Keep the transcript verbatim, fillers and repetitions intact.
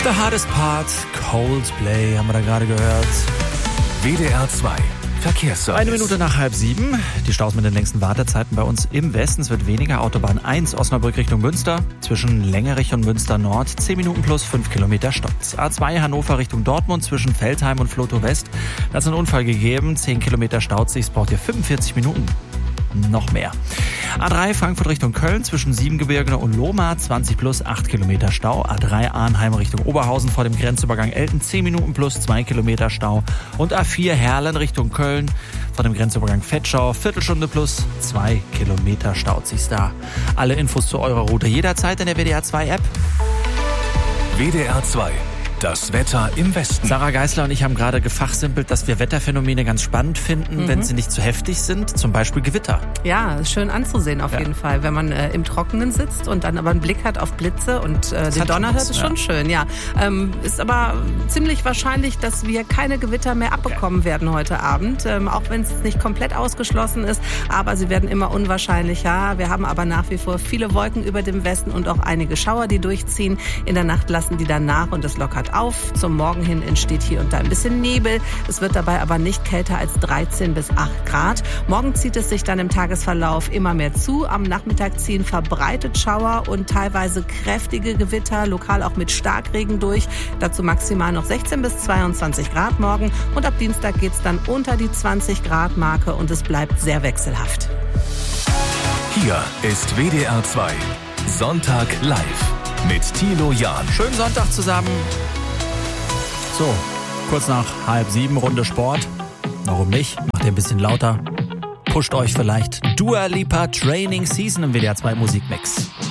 The Hardest Part, Coldplay, haben wir da gerade gehört. W D R zwei Verkehrsservice. Eine Minute nach halb sieben. Die Staus mit den längsten Wartezeiten bei uns im Westen. Es wird weniger. Autobahn eins, Osnabrück Richtung Münster. Zwischen Längerich und Münster Nord. zehn Minuten plus fünf Kilometer Stopps. A zwei Hannover Richtung Dortmund zwischen Veltheim und Flotow West. Da ist ein Unfall gegeben. zehn Kilometer staut sich. Es braucht ihr fünfundvierzig Minuten. Noch mehr. A drei Frankfurt Richtung Köln zwischen Siebengebirge und Lohmar, zwanzig plus acht Kilometer Stau. A drei Arnheim Richtung Oberhausen vor dem Grenzübergang Elten, zehn Minuten plus zwei Kilometer Stau. Und A vier Herlen Richtung Köln vor dem Grenzübergang Vetschau, Viertelstunde plus zwei Kilometer staut sich's da. Alle Infos zu eurer Route jederzeit in der W D R zwei App. W D R zwei. Das Wetter im Westen. Sarah Geisler und ich haben gerade gefachsimpelt, dass wir Wetterphänomene ganz spannend finden, mhm. wenn sie nicht zu heftig sind, zum Beispiel Gewitter. Ja, ist schön anzusehen auf ja. jeden Fall, wenn man äh, im Trockenen sitzt und dann aber einen Blick hat auf Blitze und äh, den Donner hört, ist schon ja. schön. Ja, ähm, ist aber ziemlich wahrscheinlich, dass wir keine Gewitter mehr abbekommen okay. werden heute Abend, ähm, auch wenn es nicht komplett ausgeschlossen ist, aber sie werden immer unwahrscheinlicher. Wir haben aber nach wie vor viele Wolken über dem Westen und auch einige Schauer, die durchziehen. In der Nacht lassen die dann nach und es lockert auf. Zum Morgen hin entsteht hier und da ein bisschen Nebel. Es wird dabei aber nicht kälter als dreizehn bis acht Grad. Morgen zieht es sich dann im Tagesverlauf immer mehr zu. Am Nachmittag ziehen verbreitet Schauer und teilweise kräftige Gewitter, lokal auch mit Starkregen durch. Dazu maximal noch sechzehn bis zweiundzwanzig Grad morgen. Und ab Dienstag geht es dann unter die zwanzig Grad Marke und es bleibt sehr wechselhaft. Hier ist W D R zwei Sonntag live mit Thilo Jahn. Schönen Sonntag zusammen. So, kurz nach halb sieben, Runde Sport. Warum nicht? Macht ihr ein bisschen lauter. Pusht euch vielleicht Dua Lipa Training Season im W D R zwei Musikmix.